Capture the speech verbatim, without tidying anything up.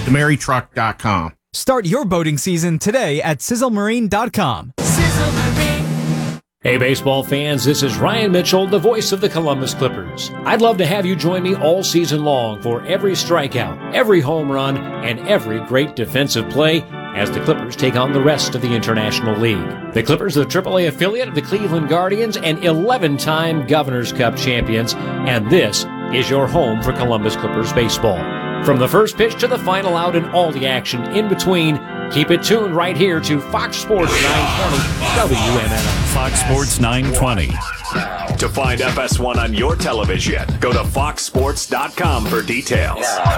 demery truck dot com. Start your boating season today at sizzle marine dot com. Hey, baseball fans, this is Ryan Mitchell, the voice of the Columbus Clippers. I'd love to have you join me all season long for every strikeout, every home run, and every great defensive play as the Clippers take on the rest of the International League. The Clippers are the triple A affiliate of the Cleveland Guardians and eleven-time Governor's Cup champions, and this is your home for Columbus Clippers baseball. From the first pitch to the final out and all the action in between, keep it tuned right here to Fox Sports nine twenty W M N L. Fox Sports nine twenty. To find F S one on your television, go to fox sports dot com for details.